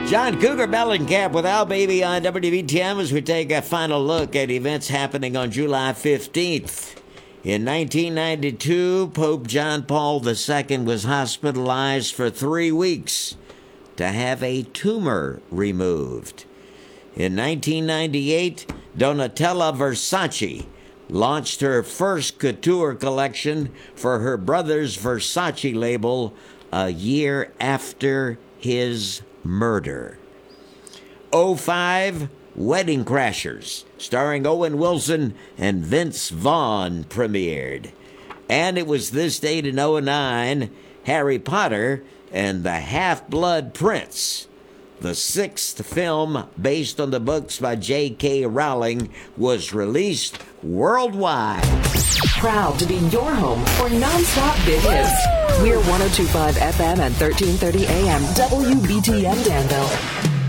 John Cougar Mellencamp with Al Baby on WBTM as we take a final look at events happening on July 15th. In 1992, Pope John Paul II was hospitalized for 3 weeks to have a tumor removed. In 1998, Donatella Versace launched her first couture collection for her brother's Versace label a year after his murder. 05, Wedding Crashers, starring Owen Wilson and Vince Vaughn, premiered. And it was this date in 09, Harry Potter and the Half-Blood Prince, the 6th film based on the books by J.K. Rowling, was released worldwide. Proud to be your home for non-stop big hits. We're 102.5 FM and 1330 AM WBTM Danville.